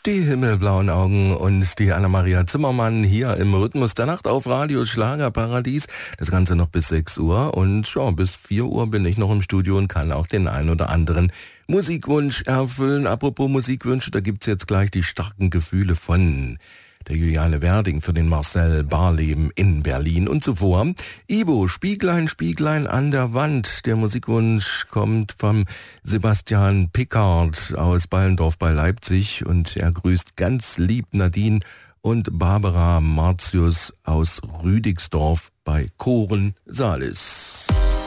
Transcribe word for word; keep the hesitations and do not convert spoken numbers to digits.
Die himmelblauen Augen und die Anna-Maria Zimmermann hier im Rhythmus der Nacht auf Radio Schlagerparadies. Das Ganze noch bis sechs Uhr und ja, bis vier Uhr bin ich noch im Studio und kann auch den einen oder anderen Musikwunsch erfüllen. Apropos Musikwünsche, da gibt's jetzt gleich die starken Gefühle von der Juliane Werding für den Marcel Barleben in Berlin. Und zuvor Ibo, Spieglein, Spieglein an der Wand. Der Musikwunsch kommt vom Sebastian Pickard aus Ballendorf bei Leipzig und er grüßt ganz lieb Nadine und Barbara Martius aus Rüdigsdorf bei Koren Salis.